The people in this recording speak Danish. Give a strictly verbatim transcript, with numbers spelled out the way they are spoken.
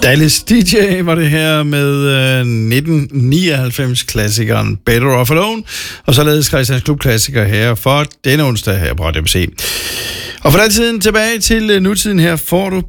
Dallas D J var det her med øh, nitten nioghalvfems-klassikeren Better Off Alone, og således Christians Klub-klassiker her for denne onsdag her på Radio M C. Og for den tiden tilbage til øh, nutiden her får du